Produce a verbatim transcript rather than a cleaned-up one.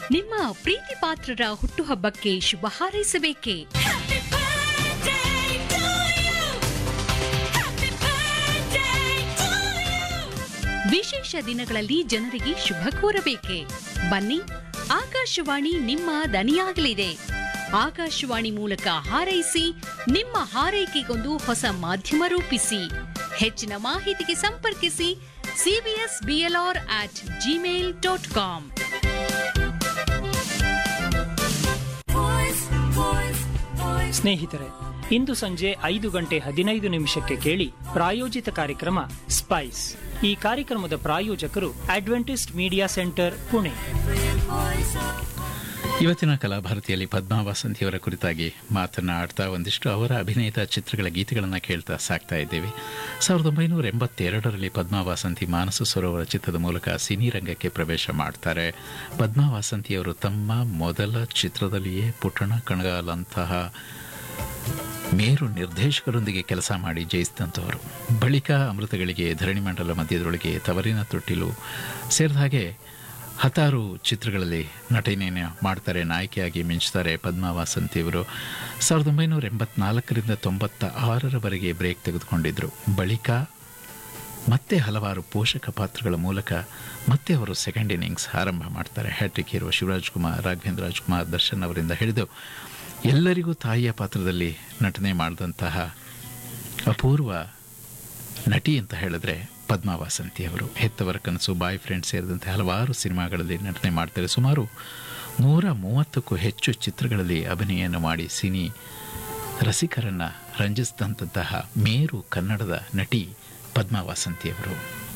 ನಿಮ್ಮ ಪ್ರೀತಿ ಪಾತ್ರರ ಹುಟ್ಟುಹಬ್ಬಕ್ಕೆ ಶುಭ ಹಾರೈಸಬೇಕೆ? ವಿಶೇಷ ದಿನಗಳಲ್ಲಿ ಜನರಿಗೆ ಶುಭ ಕೋರಬೇಕೆ? ಬನ್ನಿ, ಆಕಾಶವಾಣಿ ನಿಮ್ಮ ದನಿಯಾಗಲಿದೆ. ಆಕಾಶವಾಣಿ ಮೂಲಕ ಹಾರೈಸಿ, ನಿಮ್ಮ ಹಾರೈಕೆಗೊಂದು ಹೊಸ ಮಾಧ್ಯಮ ರೂಪಿಸಿ. ಹೆಚ್ಚಿನ ಮಾಹಿತಿಗೆ ಸಂಪರ್ಕಿಸಿ CBS BLR at Gmail dot com. ಸ್ನೇಹಿತರೆ, ಇಂದು ಸಂಜೆ ಐದು ಗಂಟೆ ಹದಿನೈದು ನಿಮಿಷಕ್ಕೆ ಕೇಳಿ ಪ್ರಾಯೋಜಿತ ಕಾರ್ಯಕ್ರಮ ಸ್ಪೈಸ್. ಈ ಕಾರ್ಯಕ್ರಮದ ಪ್ರಾಯೋಜಕರು ಅಡ್ವೆಂಟಿಸ್ಟ್ ಮೀಡಿಯಾ ಸೆಂಟರ್, ಪುಣೆ. ಇವತ್ತಿನ ಕಲಾಭಾರತಿಯಲ್ಲಿ ಪದ್ಮಾ ವಾಸಂತಿಯವರ ಕುರಿತಾಗಿ ಮಾತನಾಡ್ತಾ ಒಂದಿಷ್ಟು ಅವರ ಅಭಿನಯದ ಚಿತ್ರಗಳ ಗೀತೆಗಳನ್ನು ಕೇಳ್ತಾ ಸಾಕ್ತಾ ಇದ್ದೇವೆ. ಸಾವಿರದ ಒಂಬೈನೂರ ಎಂಬತ್ತೆರಡರಲ್ಲಿ ಪದ್ಮಾ ವಾಸಂತಿ ಮಾನಸ ಸರೋವರ ಚಿತ್ರದ ಮೂಲಕ ಸಿನಿ ರಂಗಕ್ಕೆ ಪ್ರವೇಶ ಮಾಡ್ತಾರೆ. ಪದ್ಮಾ ವಾಸಂತಿಯವರು ತಮ್ಮ ಮೊದಲ ಚಿತ್ರದಲ್ಲಿಯೇ ಪುಟ್ಟಣ ಕಣಗಾಲಂತಹ ಮೇರು ನಿರ್ದೇಶಕರೊಂದಿಗೆ ಕೆಲಸ ಮಾಡಿ ಜಯಿಸಿದಂಥವರು. ಬಳಿಕ ಅಮೃತಗಳಿಗೆ, ಧರಣಿ ಮಂಡಲ ಮಧ್ಯದೊಳಗೆ, ತವರಿನ ತೊಟ್ಟಿಲು ಸೇರಿದ ಹಾಗೆ ಹತ್ತಾರು ಚಿತ್ರಗಳಲ್ಲಿ ನಟನೆಯನ್ನು ಮಾಡ್ತಾರೆ. ನಾಯಕಿಯಾಗಿ ಮಿಂಚ್ತಾರೆ ಪದ್ಮಾ ವಾಸಂತಿಯವರು. ಸಾವಿರದ ಒಂಬೈನೂರ ಎಂಬತ್ನಾಲ್ಕರಿಂದ ತೊಂಬತ್ತ ಆರರವರೆಗೆ ಬ್ರೇಕ್ ತೆಗೆದುಕೊಂಡಿದ್ದರು. ಬಳಿಕ ಮತ್ತೆ ಹಲವಾರು ಪೋಷಕ ಪಾತ್ರಗಳ ಮೂಲಕ ಮತ್ತೆ ಅವರು ಸೆಕೆಂಡ್ ಇನ್ನಿಂಗ್ಸ್ ಆರಂಭ ಮಾಡ್ತಾರೆ. ಹ್ಯಾಟ್ರಿಕ್ ಹೀರೋ ಶಿವರಾಜ್ ಕುಮಾರ್, ರಾಘವೇಂದ್ರ ರಾಜ್ಕುಮಾರ್, ದರ್ಶನ್ ಅವರಿಂದ ಹಿಡಿದು ಎಲ್ಲರಿಗೂ ತಾಯಿಯ ಪಾತ್ರದಲ್ಲಿ ನಟನೆ ಮಾಡಿದಂತಹ ಅಪೂರ್ವ ನಟಿ ಅಂತ ಹೇಳಿದ್ರೆ ಪದ್ಮಾ ವಾಸಂತಿಯವರು. ಹೆತ್ತವರ ಕನಸು, ಬಾಯ್ ಫ್ರೆಂಡ್ ಸೇರಿದಂತೆ ಹಲವಾರು ಸಿನಿಮಾಗಳಲ್ಲಿ ನಟನೆ ಮಾಡ್ತಾರೆ. ಸುಮಾರು ನೂರ ಮೂವತ್ತಕ್ಕೂ ಹೆಚ್ಚು ಚಿತ್ರಗಳಲ್ಲಿ ಅಭಿನಯವನ್ನು ಮಾಡಿ ಸಿನಿ ರಸಿಕರನ್ನು ರಂಜಿಸಿದಂತಹ ಮೇರು ಕನ್ನಡದ ನಟಿ ಪದ್ಮಾ ವಾಸಂತಿಯವರು.